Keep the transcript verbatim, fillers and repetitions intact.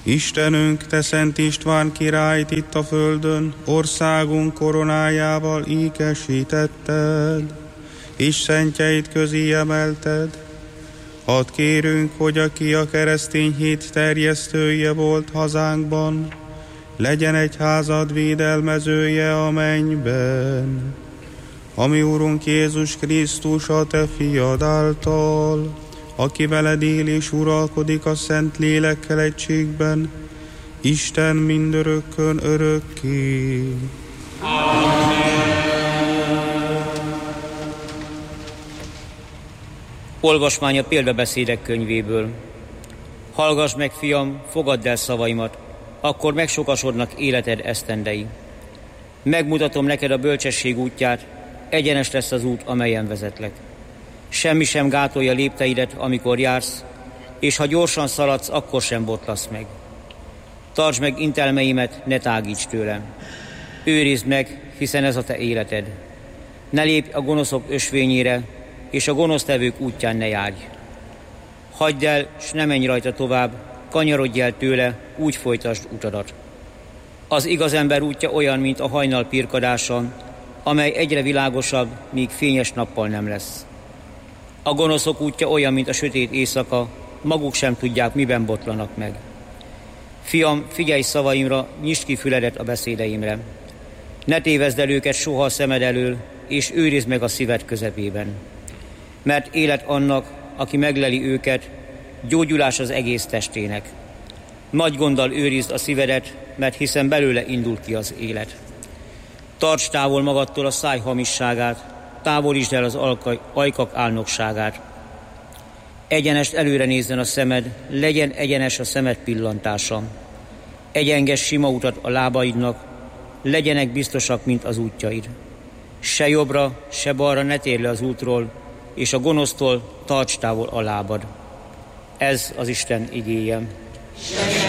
Istenünk, te Szent István királyt itt a földön, országunk koronájával ékesítetted, és szentjeit közé emelted. Hadd kérünk, hogy aki a keresztény hit terjesztője volt hazánkban, legyen egy házad védelmezője a mennyben. Ami Urunk Jézus Krisztus, a te fiad által, aki veled él és uralkodik a Szent Lélekkel egységben, Isten mindörökkön örökké. Olvasmány a példabeszédek könyvéből. Hallgass meg, fiam, fogadd el szavaimat, akkor megsokasodnak életed esztendei. Megmutatom neked a bölcsesség útját, egyenes lesz az út, amelyen vezetlek. Semmi sem gátolja lépteidet, amikor jársz, és ha gyorsan szaladsz, akkor sem botlasz meg. Tartsd meg intelmeimet, ne tágíts tőlem. Őrizd meg, hiszen ez a te életed. Ne lépj a gonoszok ösvényére, és a gonosztevők útján ne járj. Hagyd el, s ne menj rajta tovább, kanyarodj el tőle, úgy folytasd utadat. Az igaz ember útja olyan, mint a hajnal pirkadása, amely egyre világosabb, míg fényes nappal nem lesz. A gonoszok útja olyan, mint a sötét éjszaka, maguk sem tudják, miben botlanak meg. Fiam, figyelj szavaimra, nyisd ki füledet a beszédeimre. Ne tévezd el őket soha a szemed elől, és őrizd meg a szíved közepében. Mert élet annak, aki megleli őket, gyógyulás az egész testének. Nagy gonddal őrizd a szívedet, mert hiszen belőle indul ki az élet. Tarts távol magadtól a száj hamisságát, távolítsd el az alkaj, ajkak álnokságát. Egyenest előre nézzen a szemed, legyen egyenes a szemed pillantása. Egyenges sima utat a lábaidnak, legyenek biztosak, mint az útjaid. Se jobbra, se balra ne térj le az útról, és a gonosztól tarts távol a lábad. Ez az Isten igéje.